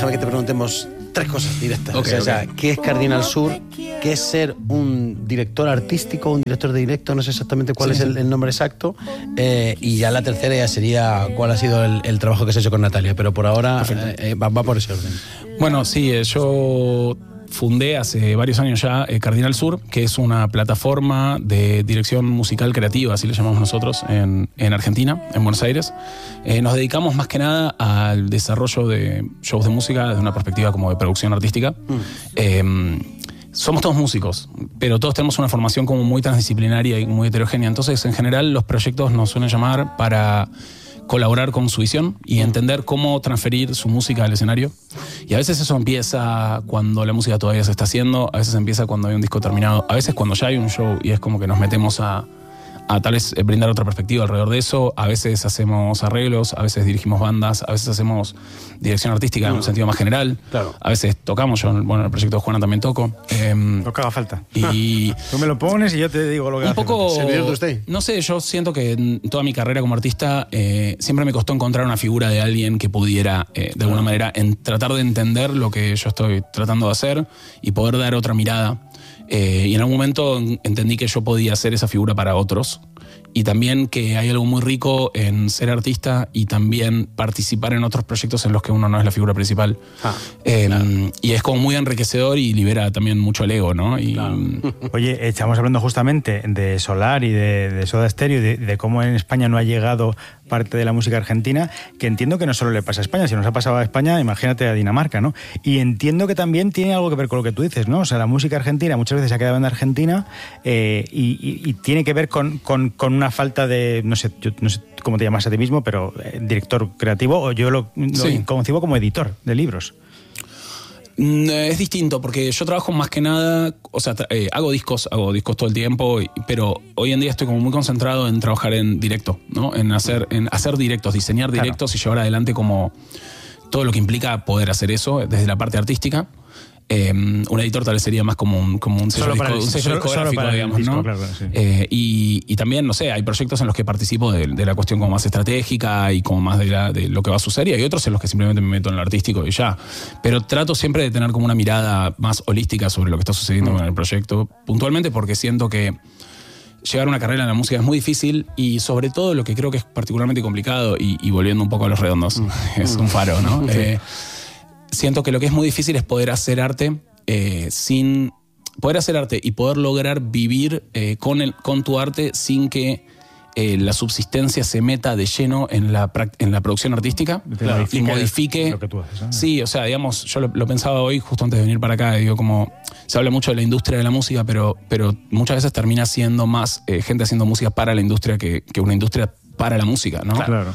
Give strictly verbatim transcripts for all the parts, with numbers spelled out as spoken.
déjame que te preguntemos tres cosas directas. Okay, o sea, okay. ¿qué es Cardinal Sur? ¿Qué es ser un director artístico, un director de directo? No sé exactamente cuál sí, es el, el nombre exacto. Eh, y ya la tercera ya sería cuál ha sido el, el trabajo que se ha hecho con Natalia. Pero por ahora eh, eh, va, va por ese orden. Bueno, sí, eh, yo fundé hace varios años ya eh, Cardinal Sur, que es una plataforma de dirección musical creativa, así le llamamos nosotros, en, en Argentina, en Buenos Aires. Eh, nos dedicamos más que nada al desarrollo de shows de música desde una perspectiva como de producción artística. Mm. Eh, somos todos músicos, pero todos tenemos una formación como muy transdisciplinaria y muy heterogénea. Entonces, en general, los proyectos nos suelen llamar para colaborar con su visión y entender cómo transferir su música al escenario. Y a veces eso empieza cuando la música todavía se está haciendo, a veces empieza cuando hay un disco terminado, a veces cuando ya hay un show y es como que nos metemos a, a tal vez brindar otra perspectiva alrededor de eso. A veces hacemos arreglos, a veces dirigimos bandas, a veces hacemos dirección artística en un sentido más general. Claro. A veces tocamos, yo bueno, en el proyecto de Juana también toco. Eh, lo que haga falta. Y tú me lo pones y yo te digo lo que un hace poco, falta. usted? No sé, yo siento que en toda mi carrera como artista eh, siempre me costó encontrar una figura de alguien que pudiera, eh, de alguna manera, en, tratar de entender lo que yo estoy tratando de hacer y poder dar otra mirada. Eh, y en algún momento entendí que yo podía ser esa figura para otros. Y también que hay algo muy rico en ser artista y también participar en otros proyectos en los que uno no es la figura principal. Ah, eh, claro. Y es como muy enriquecedor y libera también mucho el ego, ¿no? Y, claro. Oye, estamos hablando justamente de Solar y de, de Soda Stereo y de, de cómo en España no ha llegado parte de la música argentina, que entiendo que no solo le pasa a España, si nos ha pasado a España, imagínate a Dinamarca, ¿no? Y entiendo que también tiene algo que ver con lo que tú dices, ¿no? O sea, la música argentina muchas veces se ha quedado en Argentina eh, y, y, y tiene que ver con, con, con una falta de, no sé, yo no sé cómo te llamas a ti mismo, pero eh, director creativo, o yo lo, lo sí. concibo como editor de libros. Es distinto porque yo trabajo más que nada, o sea, eh, hago discos, hago discos todo el tiempo, pero hoy en día estoy como muy concentrado en trabajar en directo, ¿no? En hacer, en hacer directos, diseñar directos claro. y llevar adelante como todo lo que implica poder hacer eso desde la parte artística. Eh, un editor tal vez sería más como un, como un sello, disco, el, un sello solo, discográfico, solo digamos, disco, ¿no? Claro, sí. eh, y, y también, no sé, hay proyectos en los que participo de, de la cuestión como más estratégica y como más de, la, de lo que va a suceder, y hay otros en los que simplemente me meto en lo artístico y ya. Pero trato siempre de tener como una mirada más holística sobre lo que está sucediendo mm. con el proyecto, puntualmente porque siento que llegar a una carrera en la música es muy difícil y sobre todo lo que creo que es particularmente complicado, y, y volviendo un poco a los redondos, mm. es un faro, ¿no? Sí. Eh, Siento que lo que es muy difícil es poder hacer arte eh, sin... Poder hacer arte y poder lograr vivir eh, con, el, con tu arte sin que eh, la subsistencia se meta de lleno en la, en la producción artística claro, y modifique... Lo que tú haces, ¿eh? Sí, o sea, digamos, yo lo, lo pensaba hoy justo antes de venir para acá, digo, como... Se habla mucho de la industria de la música, pero, pero muchas veces termina siendo más eh, gente haciendo música para la industria que, que una industria para la música, ¿no? Claro.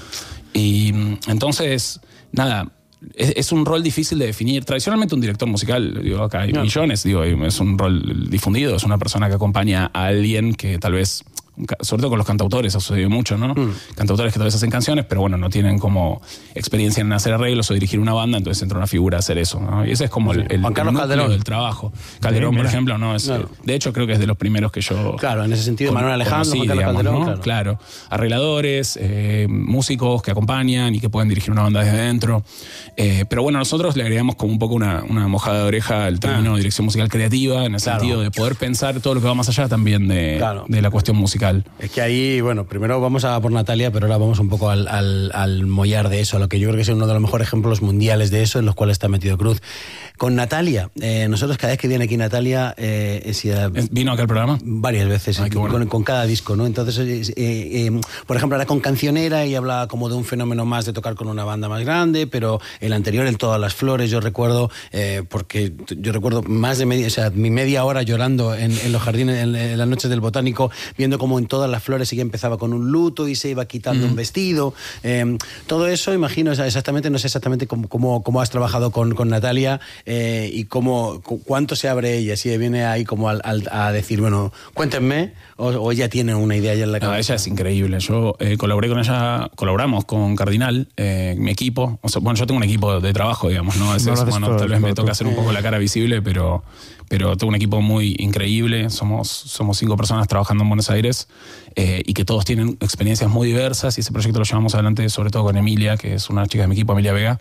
Y entonces, nada... Es, es un rol difícil de definir. Tradicionalmente un director musical, digo, acá hay no. millones, digo, es un rol difundido, es una persona que acompaña a alguien que tal vez, sobre todo con los cantautores ha sucedido mucho, ¿no? Mm. Cantautores que tal vez hacen canciones, pero bueno, no tienen como experiencia en hacer arreglos o dirigir una banda, entonces entra una figura a hacer eso, ¿no? Y ese es como sí. el, el, Juan Carlos el Calderón del trabajo. Calderón, sí, por ejemplo, no es. Claro. De hecho, creo que es de los primeros que yo. Claro, en ese sentido, con, Manuel Alejandro, conocí, Juan Carlos digamos, Calderón, ¿no? claro. claro. Arregladores, eh, músicos que acompañan y que pueden dirigir una banda desde adentro. Eh, pero bueno, nosotros le agregamos como un poco una, una mojada de oreja al término ah. de dirección musical creativa, en el claro. sentido de poder pensar todo lo que va más allá también de, claro. de la cuestión musical. Es que ahí. Y bueno, primero vamos a por Natalia, pero ahora vamos un poco al, al, al mollar de eso, a lo que yo creo que es uno de los mejores ejemplos mundiales de eso, en los cuales está metido Cruz. Con Natalia, eh, nosotros cada vez que viene aquí Natalia... Eh, si, eh, ¿Vino acá al programa? Varias veces, Ay, bueno. con, con cada disco, ¿no? Entonces, eh, eh, por ejemplo, ahora con Cancionera y habla como de un fenómeno más de tocar con una banda más grande, pero el anterior, el Todas las Flores, yo recuerdo, eh, porque yo recuerdo más de media, o sea, mi media hora llorando en, en los jardines, en, en las noches del Botánico, viendo como en Todas las Flores ella empezaba con un luto y se iba quitando mm. un vestido. Eh, todo eso, imagino, exactamente, no sé exactamente cómo, cómo, cómo has trabajado con, con Natalia eh, y cómo, cuánto se abre ella, si viene ahí como al, al, a decir, bueno, cuéntenme, o, o ella tiene una idea ya en la cabeza. No, ella es increíble. Yo eh, colaboré con ella, colaboramos con Cardinal, eh, mi equipo. O sea, bueno, yo tengo un equipo de trabajo, digamos, ¿no? Es, no es, bueno, tal vez me toca hacer un poco la cara visible, pero, pero tengo un equipo muy increíble. Somos, somos cinco personas trabajando en Buenos Aires. cantautores eh, y que todos tienen experiencias muy diversas, y ese proyecto lo llevamos adelante sobre todo con Emilia, que es una chica de mi equipo, Emilia Vega,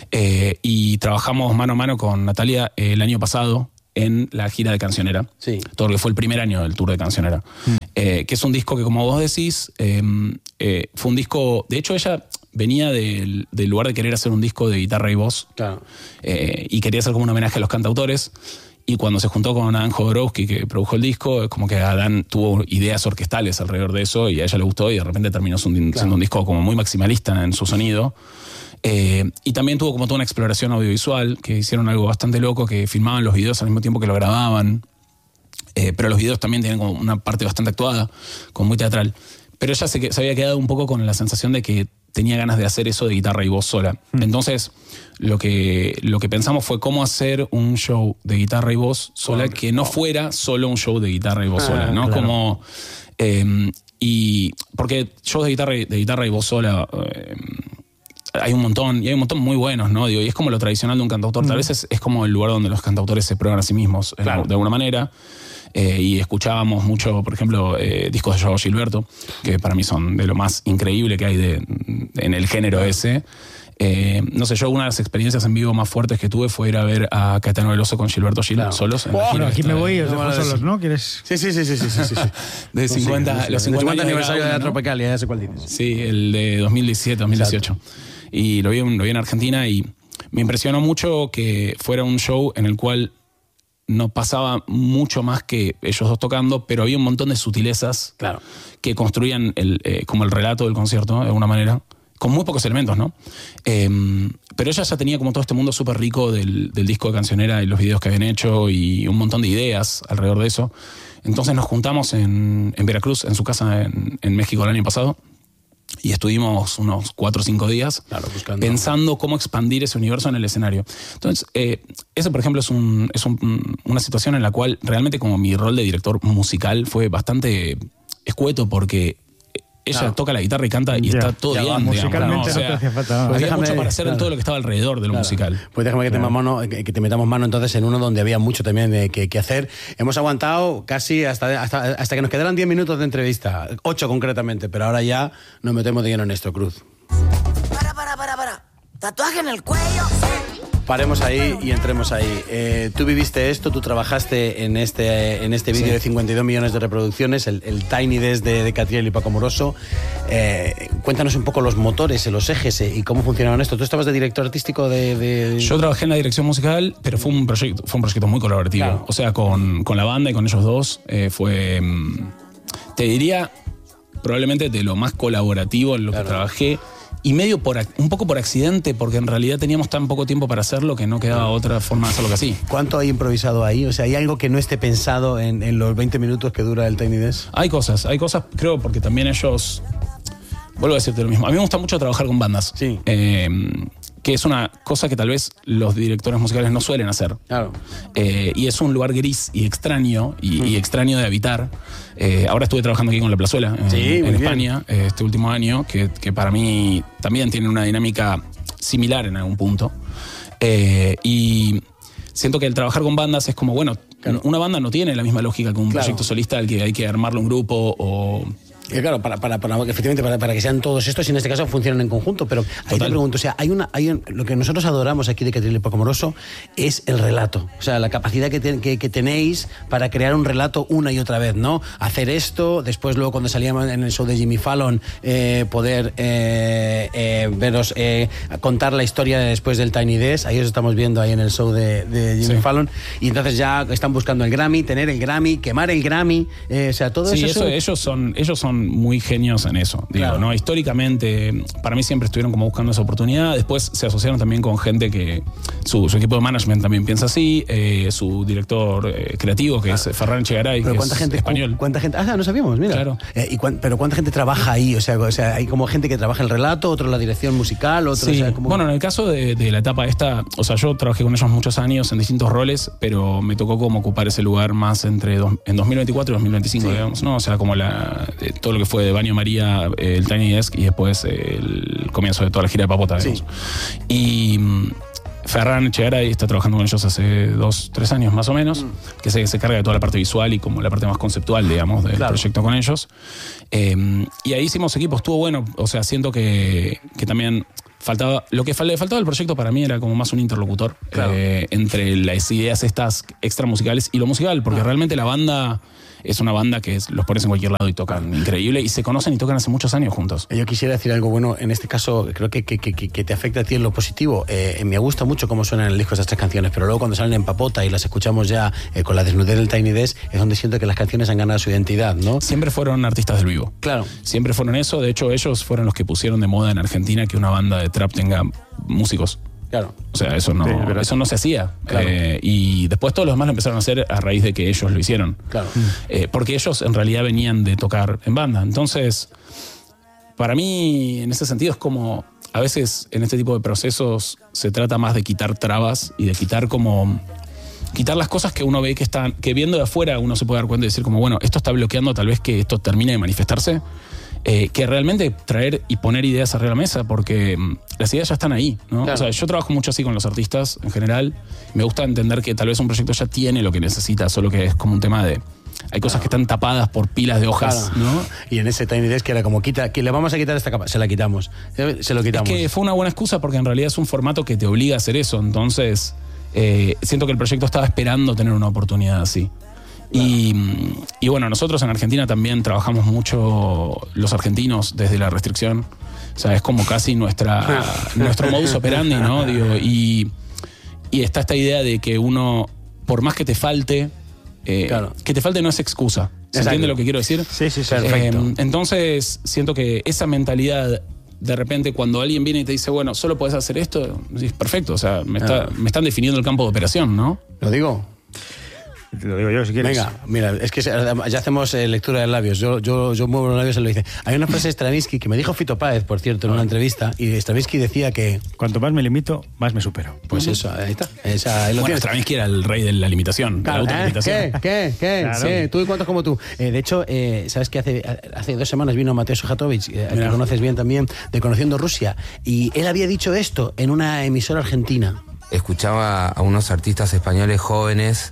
eh, y trabajamos mano a mano con Natalia eh, el año pasado en la gira de Cancionera, sí. todo lo que fue el primer año del tour de Cancionera, mm. eh, que es un disco que, como vos decís, eh, eh, fue un disco, de hecho ella venía del, del lugar de querer hacer un disco de guitarra y voz, claro. eh, y quería hacer como un homenaje a los cantautores. Y cuando se juntó con Adán Jodorowsky, que produjo el disco, es como que Adán tuvo ideas orquestales alrededor de eso y a ella le gustó, y de repente terminó siendo claro. un disco como muy maximalista en su sonido. Eh, y también tuvo como toda una exploración audiovisual, que hicieron algo bastante loco, que filmaban los videos al mismo tiempo que lo grababan. Eh, pero los videos también tienen como una parte bastante actuada, como muy teatral. Pero ella se, se había quedado un poco con la sensación de que tenía ganas de hacer eso de guitarra y voz sola. Mm. Entonces, lo que, lo que pensamos fue cómo hacer un show de guitarra y voz sola oh, que no oh. fuera solo un show de guitarra y voz ah, sola, ¿no? Claro. Como, eh, y porque shows de guitarra, de guitarra y voz sola eh, hay un montón, y hay un montón muy buenos, ¿no? Digo, y es como lo tradicional de un cantautor. Mm. Tal vez es, es como el lugar donde los cantautores se prueban a sí mismos, claro. de alguna manera. Eh, y escuchábamos mucho, por ejemplo, eh, discos de Joao Gilberto, que para mí son de lo más increíble que hay de, en el género ese. Eh, no sé, yo una de las experiencias en vivo más fuertes que tuve fue ir a ver a Caetano Veloso con Gilberto Gil claro. solos. Oh, bueno, aquí me voy y os dejo solos, ¿no? ¿Quieres? Sí, sí, sí, sí, sí, sí, sí. De cincuenta, sí, sí, sí. Los cincuenta aniversarios de la Tropicalia, ya sé cuál dices. Sí, el de dos mil diecisiete, dos mil dieciocho. Exacto. Y lo vi, lo vi en Argentina y me impresionó mucho que fuera un show en el cual no pasaba mucho más que ellos dos tocando, pero había un montón de sutilezas claro. que construían el, eh, como el relato del concierto, ¿no? De alguna manera, con muy pocos elementos, ¿no? Eh, pero ella ya tenía como todo este mundo súper rico del, del disco de Cancionera y los videos que habían hecho y un montón de ideas alrededor de eso. Entonces nos juntamos en, en Veracruz, en su casa en, en México el año pasado, y estuvimos unos cuatro o cinco días claro, pensando cómo expandir ese universo en el escenario. Entonces, eh, eso, por ejemplo, es, un, es un, una situación en la cual realmente como mi rol de director musical fue bastante escueto, porque ella claro. toca la guitarra y canta y yeah. está todo ya bien, va, musicalmente digamos, ¿no? O sea, no te hacía falta, no. Había Pues déjame, mucho para hacer claro. en todo lo que estaba alrededor de lo claro. musical. Pues déjame que te, claro. mano, que, que te metamos mano entonces en uno donde había mucho también de, que, que hacer. Hemos aguantado casi hasta, hasta, hasta que nos quedaran diez minutos de entrevista, ocho concretamente, pero ahora ya nos metemos de lleno en esto, Cruz. Para, para, para, para. ¿Tatuaje en el cuello? Paremos ahí y entremos ahí. Eh, tú viviste esto, tú trabajaste en este, en este vídeo sí. de cincuenta y dos millones de reproducciones, el, el Tiny Desk de, de Catriel y Paco Moroso. Eh, cuéntanos un poco los motores, los ejes y cómo funcionaban esto. ¿Tú estabas de director artístico de...? de... Yo trabajé en la dirección musical, pero fue un proyecto, fue un proyecto muy colaborativo. Claro. O sea, con, con la banda y con ellos dos eh, fue... Te diría, probablemente de lo más colaborativo en lo claro. que trabajé. Y medio por un poco por accidente, porque en realidad teníamos tan poco tiempo para hacerlo que no quedaba otra forma de hacerlo que así. ¿Cuánto hay improvisado ahí? O sea, ¿hay algo que no esté pensado en, en los veinte minutos que dura el Tiny Desk? Hay cosas, hay cosas, creo, porque también ellos... Vuelvo a decirte lo mismo. A mí me gusta mucho trabajar con bandas. Sí. Eh, que es una cosa que tal vez los directores musicales no suelen hacer. Claro. Eh, y es un lugar gris y extraño, y, mm. y extraño de habitar. Eh, ahora estuve trabajando aquí con La Plazuela, en, sí, en bien. España, eh, este último año, que, que para mí también tiene una dinámica similar en algún punto. Eh, y siento que el trabajar con bandas es como, bueno, claro. una banda no tiene la misma lógica que un claro. proyecto solista al que hay que armarle un grupo o... Eh, claro, para, para, para, efectivamente, para, para que sean todos estos y en este caso funcionen en conjunto. Pero ahí Total. te pregunto, o sea, hay una, hay un, lo que nosotros adoramos aquí de Catriel y Paco Moroso es el relato. O sea, la capacidad que, te, que, que tenéis para crear un relato una y otra vez, ¿no? Hacer esto, después luego cuando salíamos en el show de Jimmy Fallon, eh, poder eh, eh, veros, eh, contar la historia de después del Tiny Desk. Ahí os estamos viendo ahí en el show de, de Jimmy sí. Fallon. Y entonces ya están buscando el Grammy, tener el Grammy, quemar el Grammy. Eh, o sea, todo sí, eso... eso ellos son, ellos son muy genios en eso, digo, claro. ¿no? Históricamente, para mí siempre estuvieron como buscando esa oportunidad. Después se asociaron también con gente que su, su equipo de management también piensa así, eh, su director eh, creativo, que claro. es Ferran Chegaray, que ¿cuánta es gente, español. ¿Cuánta gente? Ah, no sabíamos, mira. Claro. Eh, y cuán, pero ¿cuánta gente trabaja ahí? O sea, o sea, hay como gente que trabaja el relato, otro la dirección musical, otro... Sí. O sea, como... Bueno, en el caso de, de la etapa esta, o sea, yo trabajé con ellos muchos años en distintos roles, pero me tocó como ocupar ese lugar más entre dos, en dos mil veinticuatro y dos mil veinticinco, sí. digamos, ¿no? O sea, como la, eh, todo lo que fue de Baño María, eh, el Tiny Desk y después eh, el comienzo de toda la gira de Papota, digamos. Sí. Y Ferran Echegaray está trabajando con ellos hace dos, tres años más o menos, mm. que se, se carga de toda la parte visual y como la parte más conceptual, digamos, del claro. proyecto con ellos. Eh, y ahí hicimos equipo, estuvo bueno, o sea, siento que, que también faltaba, lo que le faltaba al proyecto para mí era como más un interlocutor claro. eh, entre las ideas estas extra musicales y lo musical, porque ah. realmente la banda... Es una banda que es, los pones en cualquier lado y tocan increíble y se conocen y tocan hace muchos años juntos. Yo quisiera decir algo bueno, en este caso creo que, que, que, que te afecta a ti en lo positivo. Eh, me gusta mucho cómo suenan en el disco estas tres canciones, pero luego cuando salen en papota y las escuchamos ya eh, con la desnudez del Tiny Desk, es donde siento que las canciones han ganado su identidad, ¿no? Siempre fueron artistas del vivo. Claro. Siempre fueron eso, de hecho ellos fueron los que pusieron de moda en Argentina que una banda de trap tenga músicos. Claro. O sea, eso no, sí, eso no se hacía. Claro. Eh, y después todos los demás lo empezaron a hacer a raíz de que ellos lo hicieron. Claro. Eh, porque ellos en realidad venían de tocar en banda. Entonces, para mí, en ese sentido, es como... A veces en este tipo de procesos se trata más de quitar trabas y de quitar como... Quitar las cosas que uno ve que están... Que viendo de afuera uno se puede dar cuenta y decir como, bueno, esto está bloqueando tal vez que esto termine de manifestarse. Eh, que realmente traer y poner ideas arriba de la mesa, porque mm, las ideas ya están ahí, ¿no? Claro. O sea, yo trabajo mucho así con los artistas en general. Me gusta entender que tal vez un proyecto ya tiene lo que necesita, solo que es como un tema de... Hay cosas claro. que están tapadas por pilas de hojas, claro. ¿no? Y en ese Tiny Desk que era como, quita, que le vamos a quitar esta capa, se la quitamos, se lo quitamos. Es que fue una buena excusa porque en realidad es un formato que te obliga a hacer eso, entonces eh, siento que el proyecto estaba esperando tener una oportunidad así. Y, y bueno, nosotros en Argentina también trabajamos mucho los argentinos desde la restricción. O sea, es como casi nuestra nuestro modus operandi, ¿no? Digo, y, y está esta idea de que uno, por más que te falte, eh, claro. que te falte no es excusa. ¿Se Exacto. entiende lo que quiero decir? Sí, sí, sí. Perfecto. Eh, entonces, siento que esa mentalidad, de repente, cuando alguien viene y te dice, bueno, solo podés hacer esto, es perfecto. O sea, me, está, ah. me están definiendo el campo de operación, ¿no? ¿Lo digo? Te lo digo yo, si quieres. Venga, mira, es que ya hacemos eh, lectura de labios. Yo, yo, yo muevo los labios y lo dice. Hay una frase de Stravinsky que me dijo Fito Páez, por cierto, en una entrevista, y Stravinsky decía que... Cuanto más me limito, más me supero. Pues uh-huh. eso, ahí está. Esa, ahí lo bueno, Stravinsky era el rey de la limitación, claro, de la autolimitación. ¿Eh? ¿Qué? ¿Qué? ¿Qué? Claro. Sí, tú y cuántos como tú. Eh, de hecho, eh, sabes que hace, hace dos semanas vino Mateo Sujatovich, eh, que conoces bien también, de Conociendo Rusia, y él había dicho esto en una emisora argentina. Escuchaba a unos artistas españoles jóvenes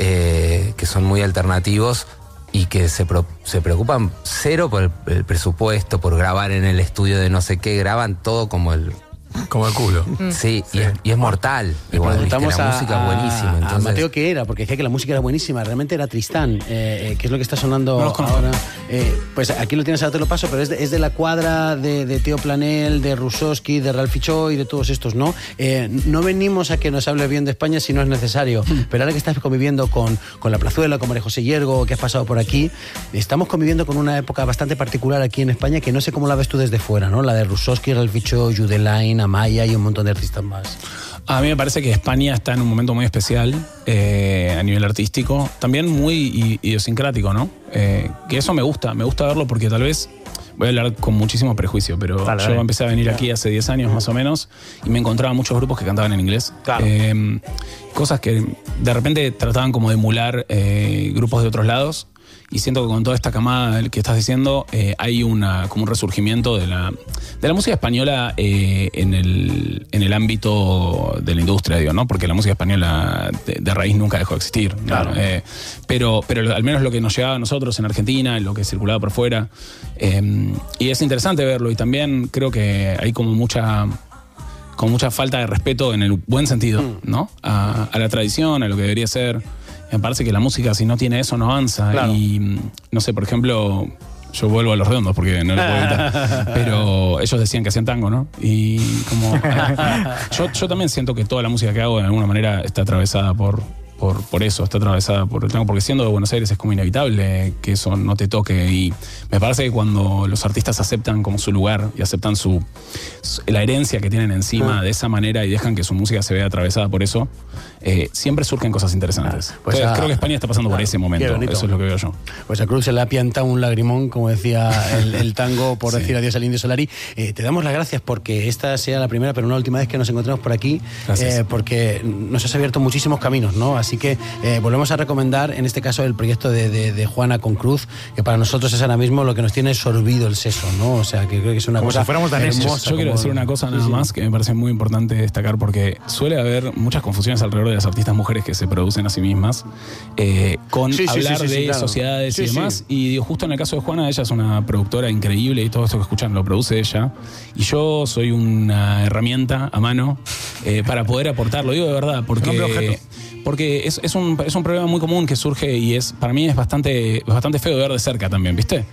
Eh, que son muy alternativos y que se, pro, se preocupan cero por el, el presupuesto, por grabar en el estudio de no sé qué, graban todo como el... Como el culo. Sí, sí. Y, es, y es mortal. Igual, ¿viste? La a, música es buenísima. Entonces... A Mateo qué era, porque decía que la música era buenísima. Realmente era Tristán, eh, eh, que es lo que está sonando no ahora. Eh, pues aquí lo tienes, ahora te lo paso, pero es de, es de la cuadra de, de Teo Planel, de Rusowski, de Ralphie Choy, de todos estos, ¿no? Eh, no venimos a que nos hable bien de España si no es necesario, pero ahora que estás conviviendo con, con La Plazuela, con María José Hiergo, que has pasado por aquí, estamos conviviendo con una época bastante particular aquí en España que no sé cómo la ves tú desde fuera, ¿no? La de Rusowski, Ralphie Choy, Judelain, Amaya y un montón de artistas más. A mí me parece que España está en un momento muy especial eh, a nivel artístico, también muy idiosincrático, ¿no? Eh, que eso me gusta, me gusta verlo porque tal vez, voy a hablar con muchísimo prejuicio, pero dale, yo dale. empecé a venir aquí hace diez años más o menos y me encontraba muchos grupos que cantaban en inglés. Claro. Eh, cosas que de repente trataban como de emular eh, grupos de otros lados. Y siento que con toda esta camada que estás diciendo eh, hay una como un resurgimiento de la, de la música española eh, en, el, en el ámbito de la industria, digo, ¿no? Porque la música española de, de raíz nunca dejó de existir, ¿no? Claro. Eh, pero, pero al menos lo que nos llegaba a nosotros en Argentina, lo que circulaba por fuera. Eh, y es interesante verlo. Y también creo que hay como mucha... con mucha falta de respeto en el buen sentido, ¿no? A, a la tradición, a lo que debería ser. Me parece que la música, si no tiene eso, no avanza. Claro. Y, no sé, por ejemplo, yo vuelvo a Los Redondos porque no lo puedo evitar. Pero ellos decían que hacían tango, ¿no? Y como... yo, yo también siento que toda la música que hago, de alguna manera, está atravesada por... Por, por eso, está atravesada por el tango, porque siendo de Buenos Aires es como inevitable que eso no te toque. Y me parece que cuando los artistas aceptan como su lugar y aceptan su, su la herencia que tienen encima ah. de esa manera y dejan que su música se vea atravesada por eso, eh, siempre surgen cosas interesantes. Ah, pues Entonces, a, creo que España está pasando claro, por ese momento, eso es lo que veo yo. Pues a Cruz se le ha piantado un lagrimón, como decía el, el tango, por sí. decir adiós al Indio Solari. Eh, te damos las gracias porque esta sea la primera, pero no la última vez que nos encontramos por aquí, eh, porque nos has abierto muchísimos caminos, ¿no? Has Así que eh, volvemos a recomendar, en este caso, el proyecto de, de, de Juana con Cruz, que para nosotros es ahora mismo lo que nos tiene sorbido el seso, ¿no? O sea, que creo que es una como cosa si fuéramos daneses. hermosa. Yo quiero como... decir una cosa nada sí, sí. más que me parece muy importante destacar, porque suele haber muchas confusiones alrededor de las artistas mujeres que se producen a sí mismas eh, con Sí, sí, hablar sí, sí, sí, de claro. sociedades Sí, y demás. sí. Y digo, justo en el caso de Juana, ella es una productora increíble y todo esto que escuchan lo produce ella. Y yo soy una herramienta a mano eh, para poder aportar, lo digo de verdad, Un hombre porque... objeto. Porque es, es, un, es un problema muy común que surge y es para mí es bastante, bastante feo de ver de cerca también, ¿viste?